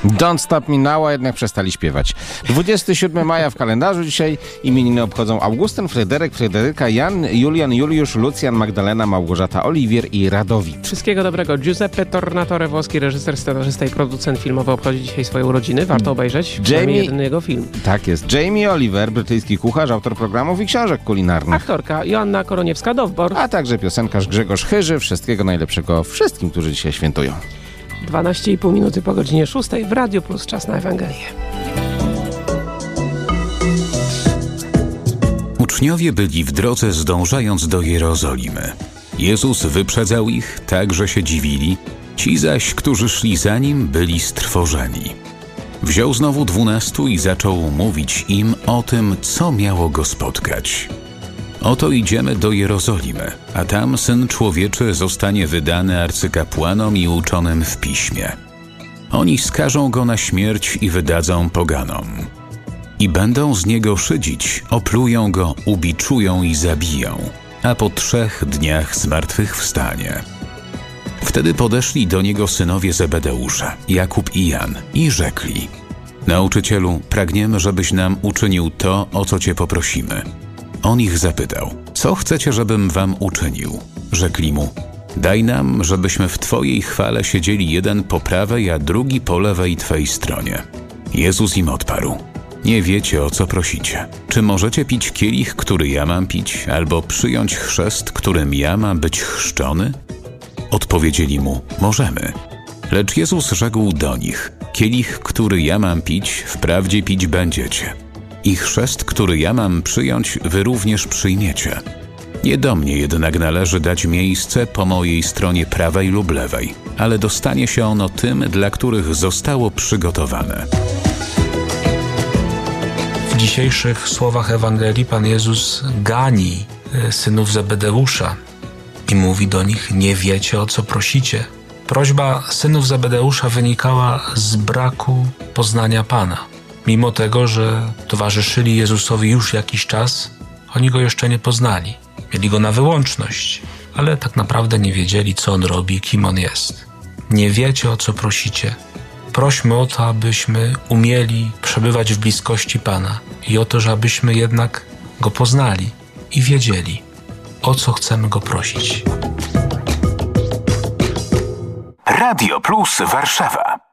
Don't Stop Me Now, a jednak przestali śpiewać. 27 maja w kalendarzu dzisiaj imieniny obchodzą Augustyn, Fryderyk, Fryderyka, Jan, Julian, Juliusz, Lucjan, Magdalena, Małgorzata, Oliwier i Radowid. Wszystkiego dobrego. Giuseppe Tornatore, włoski reżyser, scenarzysta i producent filmowy, obchodzi dzisiaj swoje urodziny. Warto obejrzeć przynajmniej jeden jego film. Tak jest. Jamie Oliver, brytyjski kucharz, autor programów i książek kulinarnych. Aktorka Joanna Koroniewska-Dowbor. A także piosenkarz Grzegorz Chyży. Wszystkiego najlepszego wszystkim, którzy dzisiaj świętują. 12,5 minuty po godzinie 6 w Radio Plus. Czas na Ewangelię. Uczniowie byli w drodze, zdążając do Jerozolimy. Jezus wyprzedzał ich, tak że się dziwili, ci zaś, którzy szli za nim, byli strwożeni. Wziął znowu 12 i zaczął mówić im o tym, co miało go spotkać. Oto idziemy do Jerozolimy, a tam Syn Człowieczy zostanie wydany arcykapłanom i uczonym w piśmie. Oni skażą go na śmierć i wydadzą poganom. I będą z niego szydzić, oplują go, ubiczują i zabiją, a po 3 dniach zmartwychwstanie. Wtedy podeszli do niego synowie Zebedeusza, Jakub i Jan, i rzekli: Nauczycielu, pragniemy, żebyś nam uczynił to, o co cię poprosimy. On ich zapytał: co chcecie, żebym wam uczynił? Rzekli mu: daj nam, żebyśmy w twojej chwale siedzieli jeden po prawej, a drugi po lewej twej stronie. Jezus im odparł: nie wiecie, o co prosicie. Czy możecie pić kielich, który ja mam pić, albo przyjąć chrzest, którym ja mam być chrzczony? Odpowiedzieli mu: możemy. Lecz Jezus rzekł do nich: kielich, który ja mam pić, wprawdzie pić będziecie. I chrzest, który ja mam przyjąć, wy również przyjmiecie. Nie do mnie jednak należy dać miejsce po mojej stronie prawej lub lewej, ale dostanie się ono tym, dla których zostało przygotowane. W dzisiejszych słowach Ewangelii Pan Jezus gani synów Zebedeusza i mówi do nich: nie wiecie, o co prosicie. Prośba synów Zebedeusza wynikała z braku poznania Pana. Mimo tego, że towarzyszyli Jezusowi już jakiś czas, oni Go jeszcze nie poznali. Mieli Go na wyłączność, ale tak naprawdę nie wiedzieli, co On robi, kim On jest. Nie wiecie, o co prosicie. Prośmy o to, abyśmy umieli przebywać w bliskości Pana i o to, żebyśmy jednak Go poznali i wiedzieli, o co chcemy Go prosić. Radio Plus Warszawa.